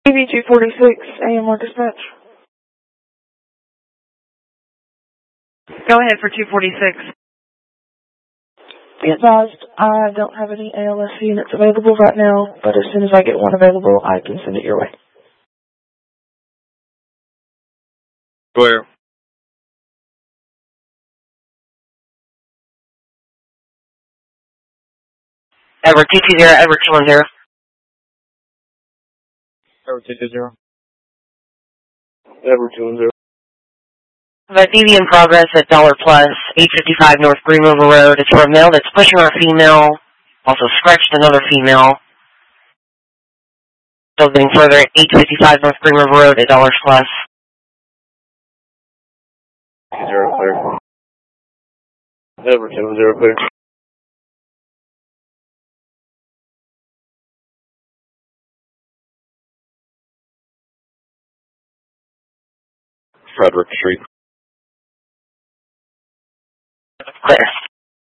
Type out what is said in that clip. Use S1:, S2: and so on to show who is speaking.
S1: TV-246, AMR dispatch.
S2: Go ahead for 246.
S1: Be advised, I don't have any ALS units available right now, but as soon as I get one available, I can send it your way.
S3: Clear.
S4: Edward 220, Edward 210.
S3: Edward 220. Edward 210.
S4: The DV in progress at $+ 855 North Green River Road. It's for a male that's pushing our female, also scratched another female. Still getting further at 855 North Green River Road at $+.
S3: 0 clear. Edward 210 clear. Frederick Street.
S4: Clear.